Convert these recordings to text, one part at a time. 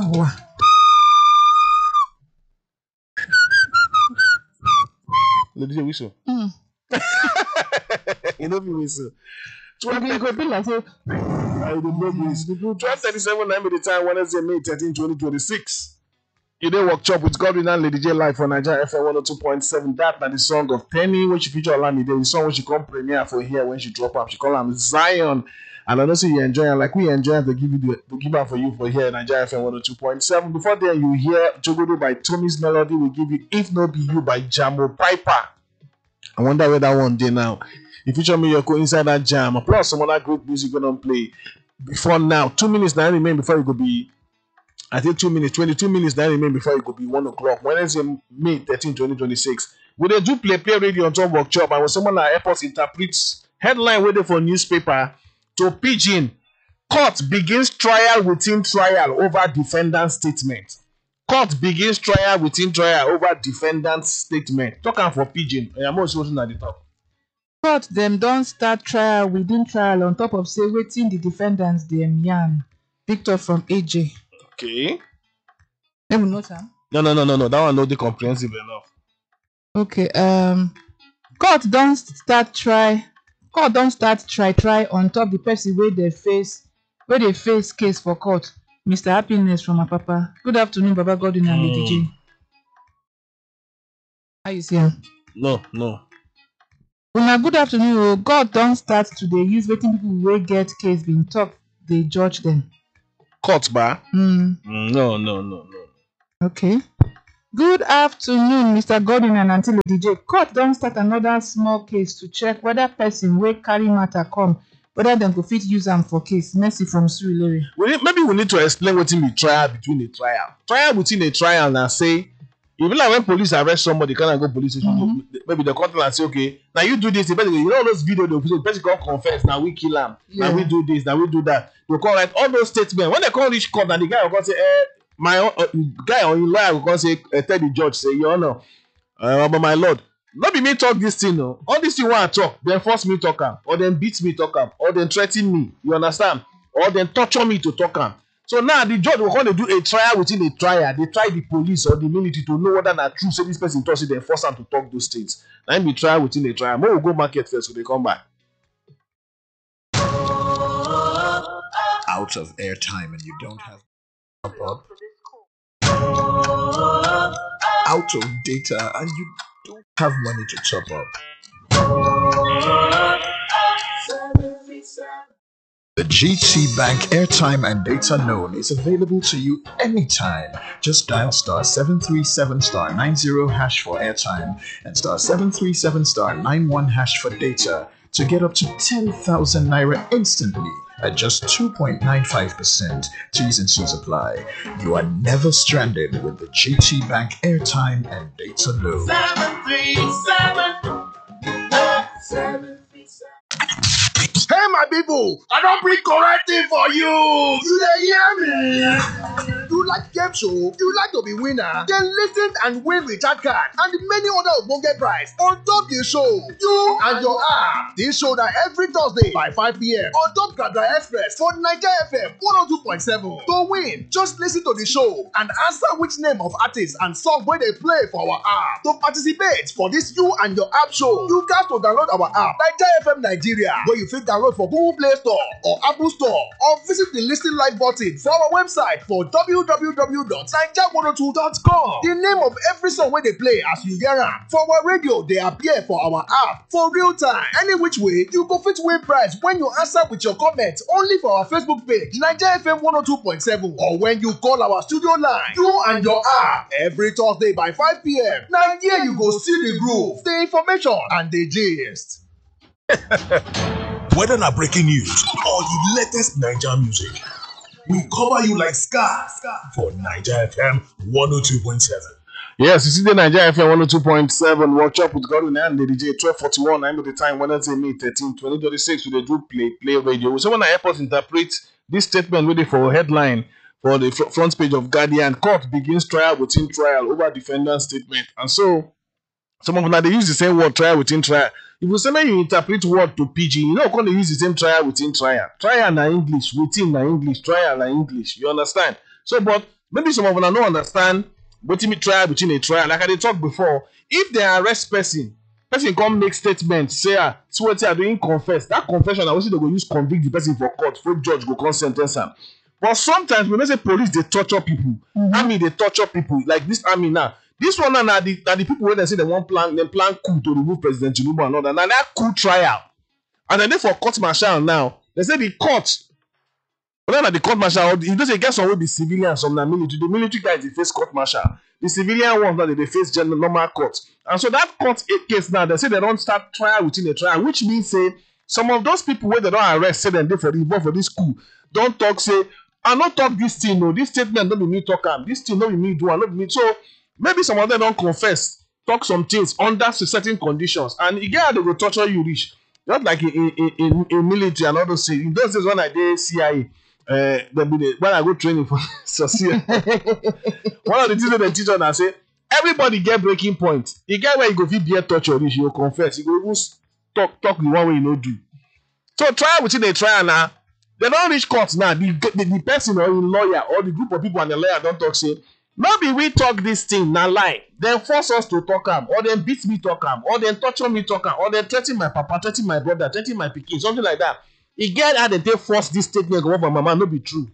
Lady J whistle. You know me whistle. 12:37 9 the time Wednesday, May 13, 2026. You did workshop with Godwin and Lady J live for Nigeria FM 102.7. That na the song of Penny when she feature Olami. The song when she come premiere for here when she drop up. She call him Zion. And I know see you enjoy her like we enjoy to give her for you for here Nigeria FM 102.7. Before then you hear Jogodo by Tommy's Melody. We give you If No Be You by Jamo Piper. I wonder where that one day now. If you show me your inside that jam, plus some other great music gonna play. Before now, 2 minutes now remain before it could be. I think 2 minutes, 22 minutes now remain before it could be 1 o'clock. Wednesday, May 13, 2026. We they do play radio on top workshop, and when someone like airports interprets headline waiting for newspaper to pidgin. Court begins trial within trial over defendant's statement. Court begins trial within trial over defendant's statement. Talking for pidgin. I'm also looking at the top. Court them don't start trial within trial on top of say waiting the defendants them yarn. Victor from AJ. Okay. Let me know, Sam. No. That one not the comprehensive enough. Okay. Court don't start try on top the person where they face case for court. Mr. Happiness from Apapa. Good afternoon, Baba Godwin and Lady J. How you see him? No. Well, good afternoon. God don't start today. Use waiting people will get case being talk. They judge them. Court bar? No. Okay. Good afternoon, Mr. Godwin and Auntie Lady J. Court don't start another small case to check whether person will carry matter come, whether them go fit use them for case. Mercy from Surulere. Maybe we need to explain what in the trial between a trial. Trial within a trial and say, even like when police arrest somebody, can't go police station. Maybe the court and say, okay, now you do this. You know those videos, the person can confess. Now we kill him. Yeah. Now we do this. Now we do that. They call like all those statements. When they call reach court, and the guy will come say, my guy or your lawyer will come say, tell the judge, say, Your Honor, but my lord, not be me talk this thing. No, all this thing want to talk. Then force me talk am, or then beat me talk am, or then threaten me. You understand? Or then torture me to talk am. So now the judge will want to do a trial within a trial. They try the police or the military to know whether that's true. So this person talks it, then force them to talk those things. Now be trial within a trial. More will go market first, so they come back. Out of airtime and you don't have top up. Out of data and you don't have money to top up. The GT Bank airtime and data loan is available to you anytime. Just dial *737*90# for airtime and *737*91# for data to get up to 10,000 naira instantly at just 2.95%. T's and C's apply. You are never stranded with the GT Bank airtime and data loan. 737. Hey my people, I don't bring correct thing for you. You dey hear me? You like game show? You like to be winner? Then listen and win recharge card and many other ogbonge prize on top the show. You and your app. This show that every Thursday by 5 p.m. on top Gadra Express for Nigeria FM 102.7. To win, just listen to the show and answer which name of artist and song where they play for our app. To participate for this You and Your App show, you got to download our app Nigeria FM Nigeria, where you fit download for Google Play Store or Apple Store, or visit the Listen Live button for our website for www.naija102.com. The name of every song where they play as you hear am for our radio, they appear for our app for real time. Any which way, you go fit win prize when you answer with your comment only for our Facebook page, Nigeria FM 102.7, or when you call our studio line, You and Your App, every Thursday by 5 p.m. Now here you go see the groove, the information, and the gist. Whether not breaking news or the latest Niger music, we cover you like Scar for Niger FM 102.7. Yes, you see the Nigeria FM 102.7 workshop with Godwin and Lady J 12:41. I'm at the time Wednesday, May 13, 2026. We do play radio. So when I help us interpret this statement ready for a headline for the front page of Guardian, court begins trial within trial over defendant's statement. And so some of them they use the same word trial within trial. If you say you interpret word to PG, you know, they use the same trial within trial. Trial na English, within na English, trial na English. You understand? So, but maybe some of una no understand wetin me trial between a trial. Like I dey talk before, if they arrest person come make statement say see wetin I doing confess. That confession na wetin they go use convict the person for court before judge go come sen ten ce am. But sometimes we know say police dey torture people, army dey torture people like this army now. This one na the people wey dem say dem plan coup to remove President Tinubu and all that. Na that coup trial, and then dey for court martial now. They say the court, whether na the court martial, you know say get some wey be civilian, some na military. The military guys dey face court martial. The civilian ones now they face general normal court. And so that court case now, they say they don't start trial within a trial, which means say some of those people where they don't arrest, say them they for involved for this coup, don't talk say I not talk this thing. No, this statement don't be me talk am. This thing don't be me do. Not be me. So maybe some of them don't confess, talk some things under certain conditions, and you get how they go torture you reach. Not like in military and all those things. In those days when I did CIA, when I go training for CIA, one of the things that they teach us and say everybody get breaking point. You get where you go fit bear torture reach, you go confess, you go even talk the one way you no do. So trial within a trial now. They don't reach court now. The person or the lawyer or the group of people and the lawyer don't talk say, maybe we talk this thing now lie. Then force us to talk am, or then beat me talk am, or then torture me talk am, or then threaten my papa, threaten my brother, threaten my pikin, something like that. E get how they take force this statement go from mama, no be true.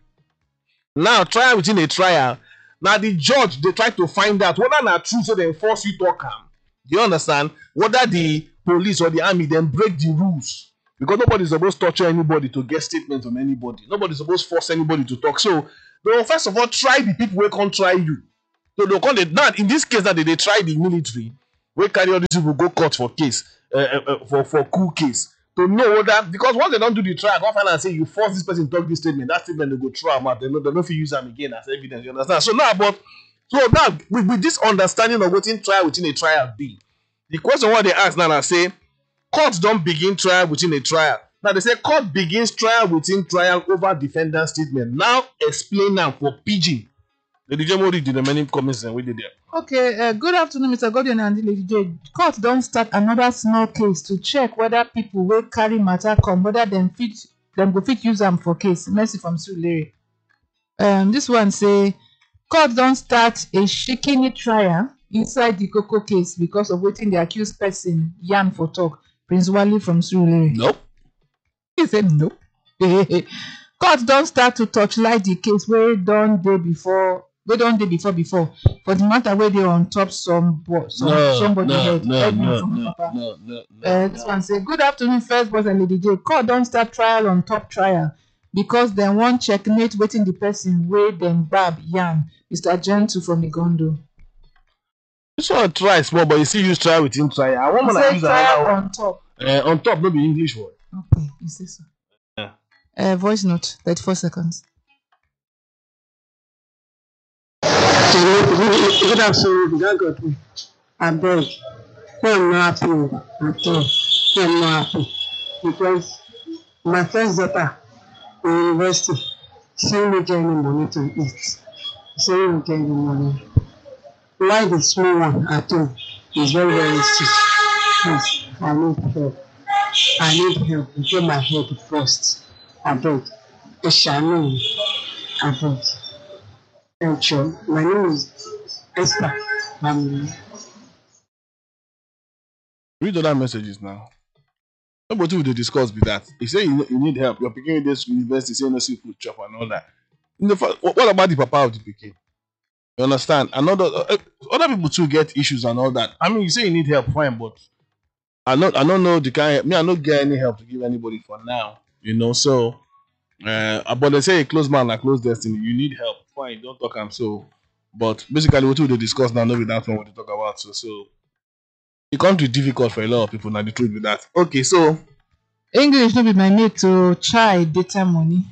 Now trial within a trial. Now the judge they try to find out whether na true so they force you talk am. You understand? Whether the police or the army then break the rules. Because nobody is supposed to torture anybody to get statement from anybody. Nobody is supposed to force anybody to talk. So they will first of all try the people who can't try you. So they can't. Now in this case, that they try the military, we carry all these people go court for case, for coup case to know whether, because once they don't do the trial, go find and say you force this person to talk this statement. That statement they go throw them out. They don't use them again as evidence. You understand? So now, with this understanding of what in trial within a trial be, the question what they ask now, I say. Court don't begin trial within a trial. Now they say court begins trial within trial over defendant statement. Now explain now for pidgin. Lady J Mori did the many comments and we did there. Okay, good afternoon, Mr. Gordon and Lady J. Court don't start another small case to check whether people will carry matter come, whether them go fit use them for case. Mercy from Sulere. This one say court don't start a shaking trial inside the Coco case because of waiting the accused person yarn for talk. Prince Wally from Surulere. Nope. He said nope. Court don't start to touchlight the case where don't day before for the matter where they on top somebody head. No. This one say good afternoon, first boss and Lady J. Court don't start trial on top trial because they want checkmate waiting the person where them bab yarn. Mr. Gentle from Igondo. This one try small, but you see use trial within trial. I want to use trial on top. On top, no be English word. Okay, you say so. Yeah. Voice note, 34 seconds. Good afternoon, God. I beg. I'm not happy at all. I'm not happy because my first daughter in university, she didn't get any money to eat. She didn't get any money. Why the small one at home is very, very sick. Please, I need help. I need help. Get my head first. I beg. Oshanu. I beg. My name is Esther. Read other messages now. Nobody will discuss with that. He say you need help. You're picking this university, say no seafood chop and all that. What about the papa of the picking? You understand? And other people too get issues and all that. I mean, you say you need help, fine, but I don't know the kind. I don't get any help to give anybody for now. You know, so but they say a closed man like closed destiny. You need help, fine. Don't talk am so. But basically, what they discuss now, no be that one what they talk about. So it can't be difficult for a lot of people. Now the truth with that. Okay, so English no be my mate to try data money.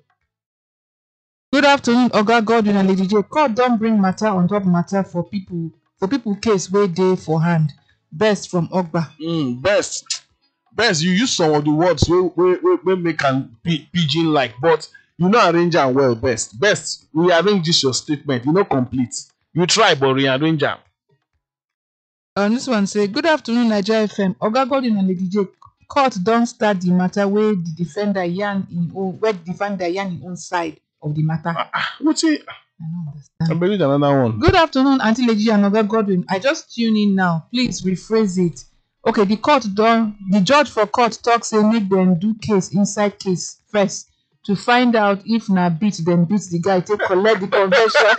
Good afternoon, Oga Godwin and Lady J. Court don't bring matter on top matter for people case where they for hand. Best from Ogba. Best. You use some of the words we make an pidgin like, but you know arrange them well. Best. Rearrange this your statement. You know complete. You try, but rearrange them. And this one say, good afternoon, Nigeria FM. Oga Godwin and Lady J. Court don't start the matter where the defender yarn in own side of the matter. I don't I understand. believe another one. Good afternoon, Auntie Lady and Oga Godwin. I just tune in now. Please rephrase it. Okay, the judge for court talk say make them do case inside case first to find out if na beat the guy take collect the confession.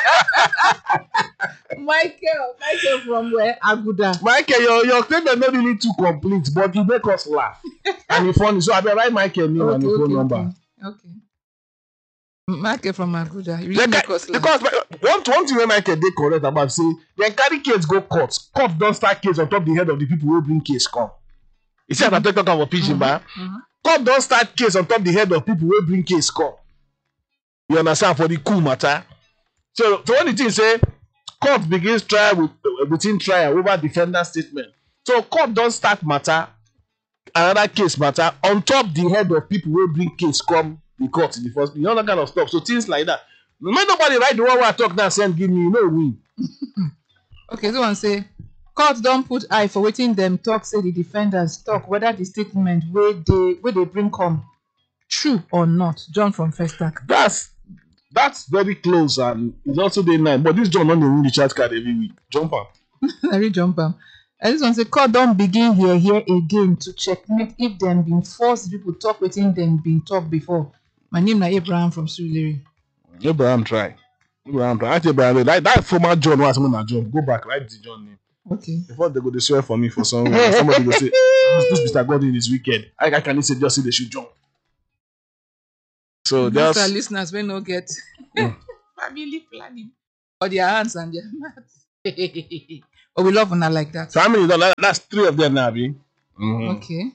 Michael from where? Aguda. Michael, your statement not really too complete, but you make us laugh. And you funny. So I will write Michael name and your phone number. Okay. Michael from Aguda. You really They make ca- us laugh. because one thing wey Michael dey correct about say dem carry case go court. Court don start case on top the head of the people wey bring case come. You see as I take talk am for pidgin ba? Court don start case on top the head of people wey bring case come. You understand for the coup matter. So when the thing say court begins trial within trial over defendant statement. So court don start matter, another case matter on top the head of people wey bring case come the court in the first place. You know that kind of stuff. So things like that. Make nobody write the one wey I talk now send give me, you know win. Okay, so one say court don put eye for wetin dem talk say the defendants talk whether the statement wey dey bring come true or not. John from Festac. That's very close and it's also day 9. But this John no dey win the chat card every week. Jump am. I read jump am. And this one say court don begin here again to checkmate if dem bin force the people talk wetin dem bin talk before. My name na Abraham from Surulere. Abraham try. Ask Abraham that former John was na John. Go back, write the John name. Okay. Before they go dey swear for me for some reason. Somebody go say this Mr. Godwin is wicked. I can say just say they should jump. So Those are just listeners wey no get family planning for their hands and their mouths. But we love una like that. so how many that's 3 of them now, abi? Okay.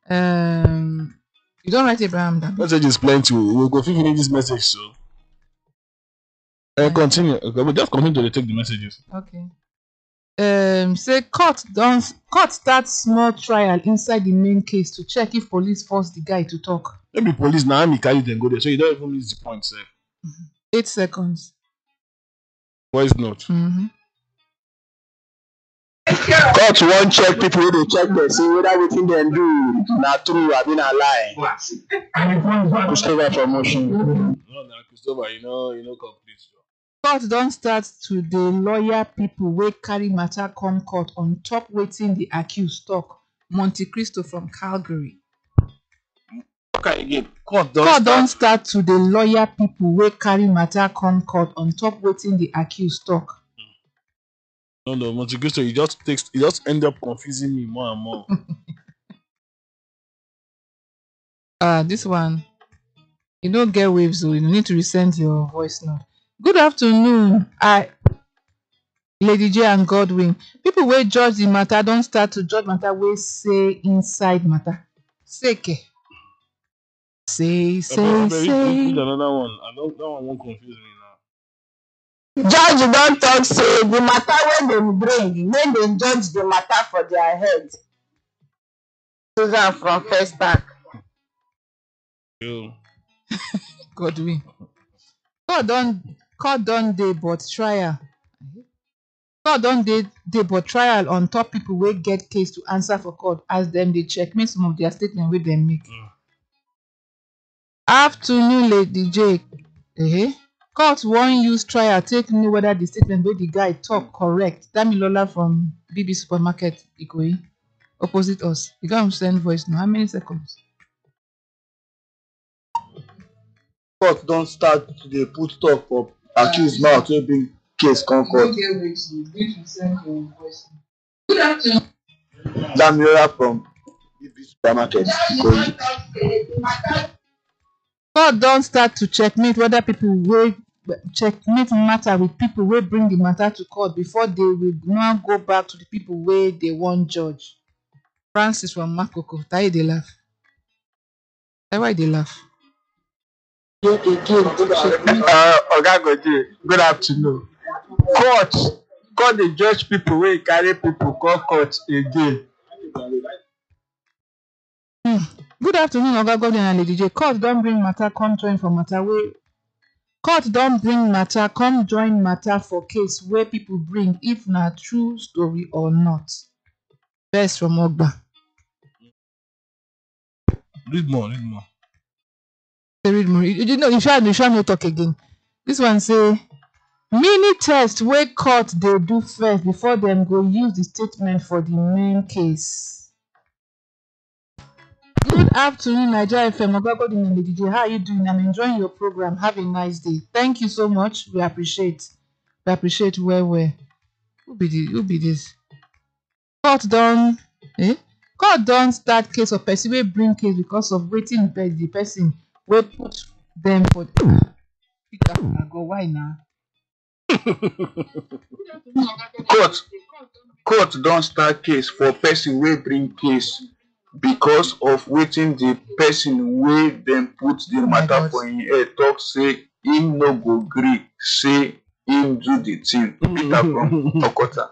You don't write Abraham down. Message is plenty. We'll go finish this message so. Continue. Okay, we'll just continue to take the messages. Okay. Say court start small trial inside the main case to check if police force the guy to talk. Maybe police now me carry them go there, so you don't even miss the point, sir. 8 seconds. Voice note. Court wan check people wey dey check dem say whether wetin dem do na true abi na lie. Christopher from Motion. No, na Christopher, you know complete. Court don start to dey lawyer people wey carry matter come court on top wetin the accused talk. Monte Cristo from Calgary. Okay, again. Court don start to dey lawyer people wey carry matter come court on top wetin the accused talk. No, Monte Cristo, you just end up confusing me more and more. This one, you don't get waves, so you need to resend your voice note. Good afternoon, Lady J and Godwin. People wey judge the matter don start to judge matter wey say inside matter. Seke. Say. Another one. That one won't confuse me now. Judge don talk say the matter wey dem bring make dem judge the matter for their head. Susan from Festac. Yo. Godwin. Court don dey but trial. Court don dey but trial on top people wey get case to answer for court as dem dey checkmate some of their statement wey dem make. Afternoon, Lady J. Court wan use trial take know whether the statement wey the guy talk correct. Damilola from BB Supermarket, Ikoyi, opposite us. You gats send voice now. How many seconds? Court don start to dey put talk for accused mouth wey bring case come court. Good afternoon. Damilola from BB Supermarket, Ikoyi. Court don start to checkmate matter with people wey bring the matter to court before they will now go back to the people wey they wan judge. Francis from Makoko. Taye dey laugh. Why dey laugh? Oga Goje, good afternoon. Court dey judge people wey carry people come court again. Good afternoon, Oga Godwin and Lady J. Court don bring matter come join for matter wey. Court don bring matter come join matter for case wey people bring if na true story or not. Best from Ogba. Read more. Read more. You know, you shall no talk again. This one say Mini test wey court dey do first before dem go use the statement for the main case. Good afternoon, Nigeria FM. Oga Godwin and Lady J. How are you doing? I'm enjoying your program. Have a nice day. Thank you so much. We appreciate. We appreciate well. Who be this? Court don start case of person wey bring case because of wetin the person wey put dem for why na? Court don start case for person wey bring case because of wetin the person wey dem put the matter for im head talk say im no go gree say im do the thing. Peter from Okota.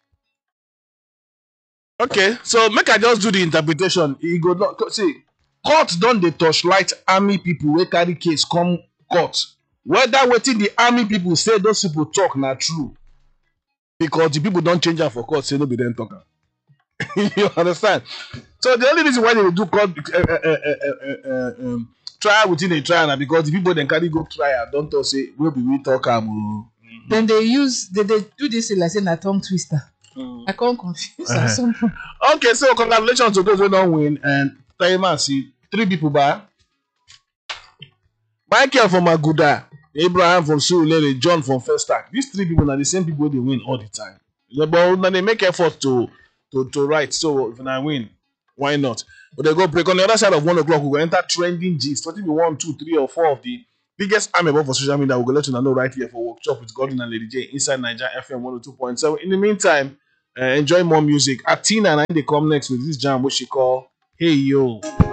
Okay, so make I just do the interpretation. E go not see court don dey torchlight army people wey carry case come court. Whether wetin the army people say those people talk na true, because the people don change am for court say no be them talk am. You understand? So the only reason why they dey do court trial within a trial na because the people dem carry go trial don talk say wey be we talk am o. Then they do this thing like say na tongue twister. I can't confuse am something. Okay, so congratulations to those who don win, and tell you see 3 people back. Michael from Aguda, Abraham from Surulere, John from First Stack. These 3 people are the same people they win all the time. But when they make effort to write, so if I win, why not? But they go break on the other side of 1 o'clock. We will enter trending G's. 1, 2, 3, or 4 of the biggest amebo for social media. We will let you know right here for Workshop with Godwin and Lady J inside Nigeria FM 102.7. In the meantime, enjoy more music. Atina and I they come next with this jam which she call Hey Yo.